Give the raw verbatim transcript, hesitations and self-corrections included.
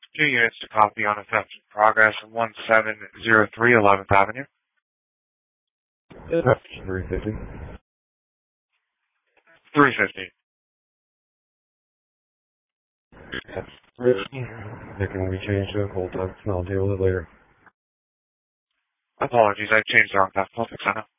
Two units to copy on a theft in progress at one seven zero three eleventh Avenue. That's three fifty. three fifty. That's risky. They can be changed to hold time. I'll deal with it later. Apologies, I changed the wrong theft. I'll fix that now.